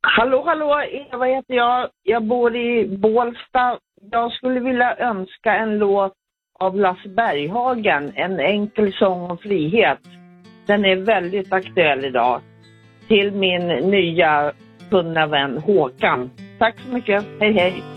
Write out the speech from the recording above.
Hallå, hallå, Eva heter jag. Jag bor i Bålsta. Jag skulle vilja önska en låt av Lasse Berghagen, En enkel sång om frihet. Den är väldigt aktuell idag. Till min nya kunna vän Håkan. Tack så mycket, hej hej.